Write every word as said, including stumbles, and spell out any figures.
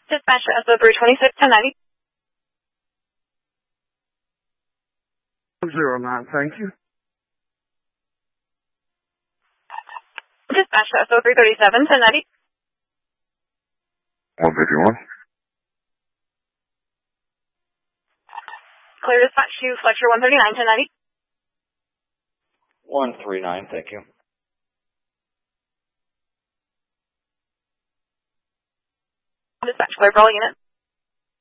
Dispatch to S O three twenty-six, ten ninety. Zero nine, thank you. Dispatch to S O three thirty-seven, ten ninety. one fifty-one. Clear dispatch to Fletcher one thirty-nine, ten ninety. one three nine, thank you. Dispatch clear for all units.